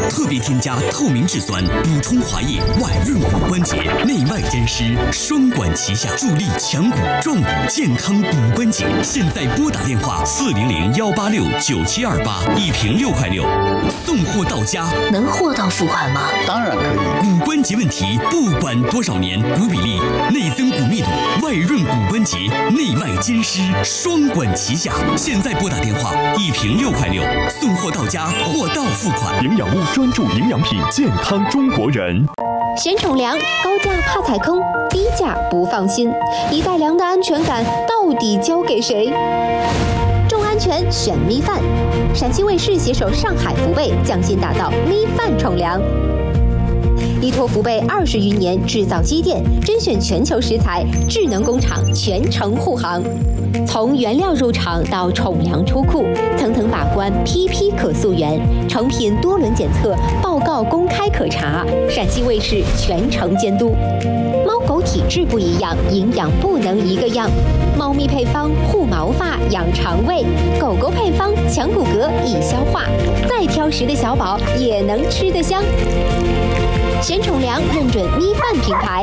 特别添加透明质酸，补充滑液，外润骨关节，内外兼施，双管齐下，助力强骨壮骨，健康骨关节。现在拨打电话400-186-9728，一瓶6块6，送货到家。 能货到付款吗？ 当然可以。 骨关节问题不管多少年，骨比例、内增骨密度、外润骨关节，内外兼施，双管齐下。现在拨打电话，一瓶6块6，送货到家，货到付款。 营养屋专注营养品，健康中国人。 选宠粮，高价怕踩坑，低价不放心，一袋粮的安全感到底交给谁？重安全选米饭，陕西卫视携手上海福贝匠心打造米饭宠粮。依托福贝20余年制造积淀，甄选全球食材，智能工厂全程护航。从原料入场到宠粮出库，层层把关，批批可溯源，成品多轮检测，报告公开可查，陕西卫视全程监督。猫狗体质不一样，营养不能一个样。猫咪配方护毛发、养肠胃，狗狗配方强骨骼、易消化。再挑食的小宝也能吃得香。选宠粮认准米饭品牌。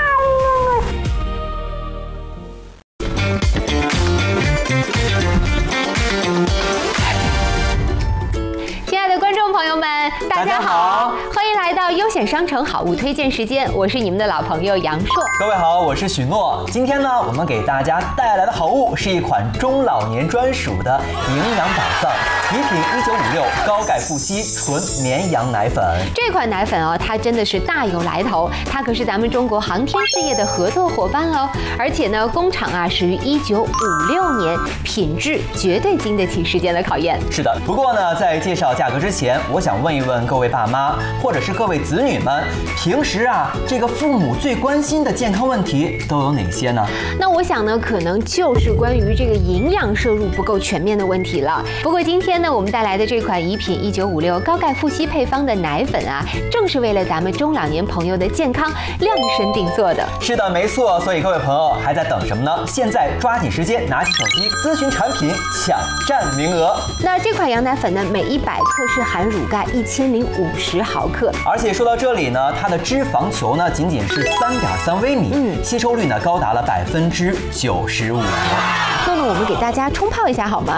亲爱的观众朋友们，大家好，欢迎来到优选商城好物推荐时间，我是你们的老朋友杨硕。 各位好，我是许诺。今天呢，我们给大家带来的好物是一款中老年专属的营养宝藏——宜品1956高钙富硒纯绵羊奶粉。 这款奶粉哦，它真的是大有来头，它可是咱们中国航天事业的合作伙伴哦。而且呢，工厂啊始于1956年，品质绝对经得起时间的考验。 是的，不过呢，在介绍价格之前，我想问一问各位爸妈或者是各位子女们，平时啊，这个父母最关心的健康问题都有哪些呢？ 那我想呢，可能就是关于这个营养摄入不够全面的问题了。不过今天呢，我们带来的这款宜品1956高钙富硒配方的奶粉啊，正是为了咱们中老年朋友的健康量身定做的。是的，没错。所以各位朋友还在等什么呢？现在抓紧时间，拿起手机咨询产品，抢占名额。那这款羊奶粉呢，每100克是含乳钙1050毫克。而且说到这里呢，它的脂肪球呢仅仅是3.3微米，吸收率呢高达了95%。那么我们给大家冲泡一下好吗？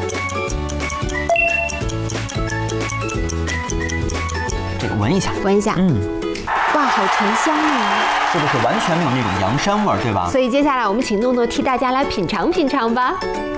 这个闻一下， 哇，好醇香啊！ 是不是完全没有那种羊膻味儿，对吧？ 所以接下来我们请诺诺替大家来品尝品尝吧。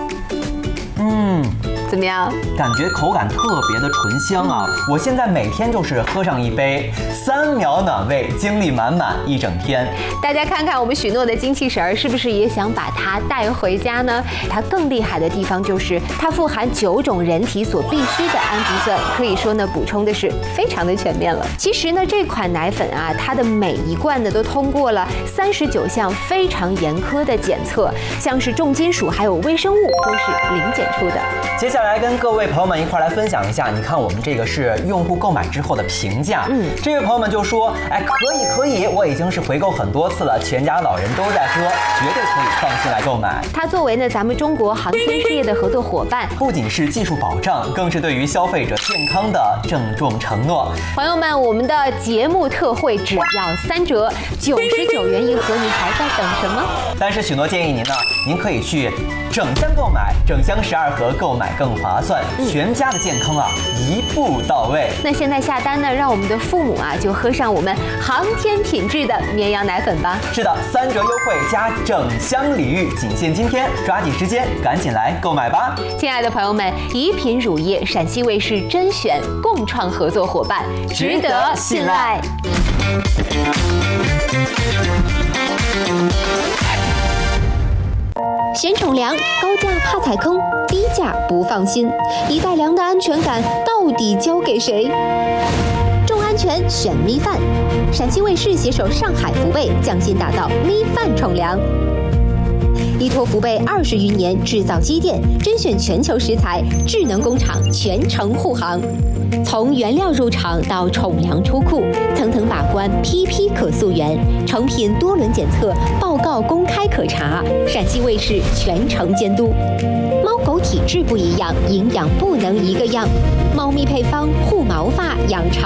怎么样？ 感觉口感特别的醇香啊！我现在每天就是喝上一杯，3秒暖胃，精力满满一整天。大家看看我们许诺的精气神儿，是不是也想把它带回家呢？它更厉害的地方就是它富含9种人体所必需的氨基酸，可以说呢补充的是非常的全面了。其实呢，这款奶粉啊，它的每一罐呢都通过了39项非常严苛的检测，像是重金属还有微生物都是零检出的。接下来跟各位朋友们一块来分享一下，你看我们这个是用户购买之后的评价。这位朋友们就说，哎，可以，我已经是回购很多次了，全家老人都在喝，绝对可以放心来购买。它作为呢咱们中国航天事业的合作伙伴，不仅是技术保障，更是对于消费者健康的郑重承诺。朋友们，我们的节目特惠只要3折，99元一盒，你还在等什么？但是许诺建议您呢，您可以去整箱购买，整箱12盒购买更划算，全家的健康啊一步到位。那现在下单呢，让我们的父母啊就喝上我们航天品质的绵羊奶粉吧。是的，3折优惠加整箱礼遇，仅限今天，抓紧时间，赶紧来购买吧。亲爱的朋友们，宜品乳业陕西卫视甄选共创合作伙伴，值得信赖。选宠粮，高价怕踩坑，低价不放心，一袋粮的安全感到底交给谁？重安全选米饭，陕西卫视携手上海福贝匠心打造米饭宠粮。依托福贝20余年制造积淀，甄选全球食材，智能工厂全程护航。从原料入场到宠粮出库，层层把关，批批可溯源，成品多轮检测，报告公开可查，陕西卫视全程监督。猫狗体质不一样，营养不能一个样。猫咪配方护毛发、养肠